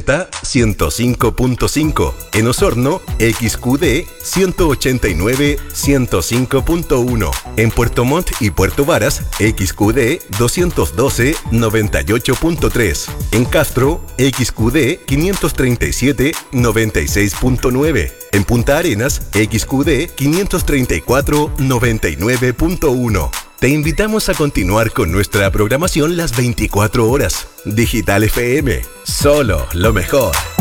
80 105.5. En Osorno, XQD 189 105.1. En Puerto Montt y Puerto Varas, XQD 212 98.3. En Castro, XQD 537 96.9. En Punta Arenas, XQD 534 99.1. Te invitamos a continuar con nuestra programación las 24 horas. Digital FM, solo lo mejor.